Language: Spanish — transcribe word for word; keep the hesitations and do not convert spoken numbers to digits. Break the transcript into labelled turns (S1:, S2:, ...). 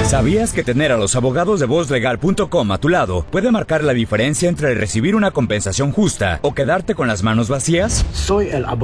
S1: ¿Sabías que tener a los abogados de voz legal punto com a tu lado puede marcar la diferencia entre recibir una compensación justa o quedarte con las manos vacías?
S2: Soy el abogado